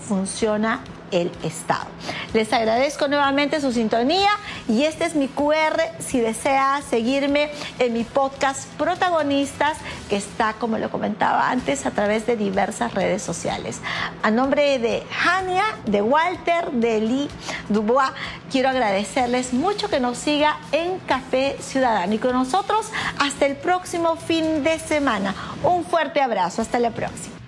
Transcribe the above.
funciona el Estado. Les agradezco nuevamente su sintonía y este es mi QR si desea seguirme en mi podcast Protagonistas, que está, como lo comentaba antes, a través de diversas redes sociales. A nombre de Hania, de Walter, de Eli Dubois, quiero agradecerles mucho que nos siga en Café Ciudadano y con nosotros hasta el próximo fin de semana. Un fuerte abrazo, hasta la próxima.